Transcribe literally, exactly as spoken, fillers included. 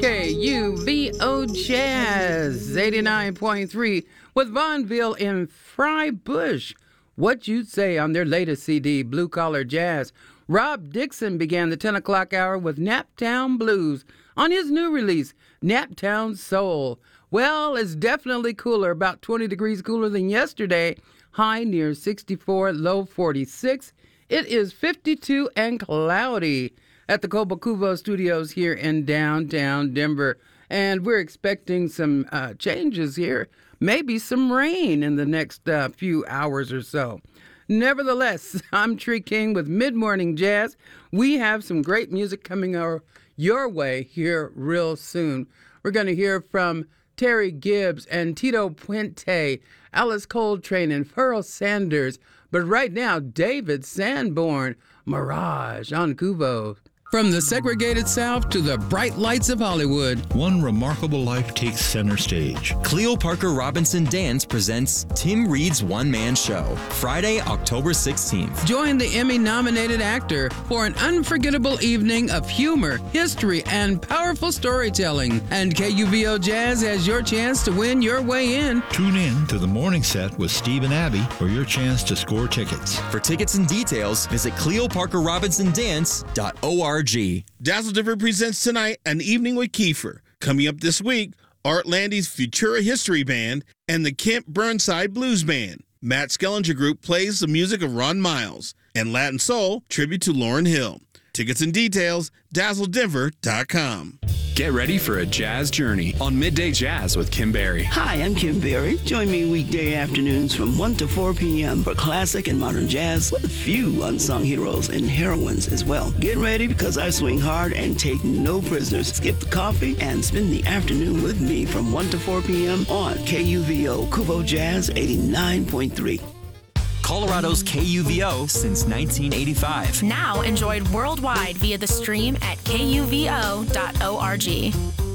K U V O Jazz eighty-nine point three with Vonville and Fry Bush. What You'd Say on their latest C D, Blue Collar Jazz. Rob Dixon began the ten o'clock hour with Naptown Blues on his new release, Naptown Soul. Well, it's definitely cooler, about twenty degrees cooler than yesterday. High near sixty-four, low forty-six. It is fifty-two and cloudy at the Cobo Cubo Studios here in downtown Denver. And we're expecting some uh, changes here, maybe some rain in the next uh, few hours or so. Nevertheless, I'm Tree King with Mid-Morning Jazz. We have some great music coming our, your way here real soon. We're going to hear from Terry Gibbs and Tito Puente, Alice Coltrane and Pharoah Sanders. But right now, David Sanborn, Mirage on Cubo. From the segregated South to the bright lights of Hollywood, one remarkable life takes center stage. Cleo Parker Robinson Dance presents Tim Reed's one-man show, Friday, October sixteenth. Join the Emmy-nominated actor for an unforgettable evening of humor, history, and powerful storytelling. And K U V O Jazz has your chance to win your way in. Tune in to the morning set with Steve and Abby for your chance to score tickets. For tickets and details, visit cleo parker robinson dance dot org. Dazzle Denver presents tonight An Evening with Kiefer. Coming up this week, Art Landy's Futura History Band and the Kent Burnside Blues Band. Matt Skellinger Group plays the music of Ron Miles. And Latin Soul, tribute to Lauryn Hill. Tickets and details, dazzle denver dot com. Get ready for a jazz journey on Midday Jazz with Kim Berry. Hi, I'm Kim Berry. Join me weekday afternoons from one to four p.m. for classic and modern jazz with a few unsung heroes and heroines as well. Get ready because I swing hard and take no prisoners. Skip the coffee and spend the afternoon with me from one to four p.m. on K U V O Cubo Jazz eighty-nine point three. Colorado's K U V O since nineteen eighty-five. Now enjoyed worldwide via the stream at K U V O dot org.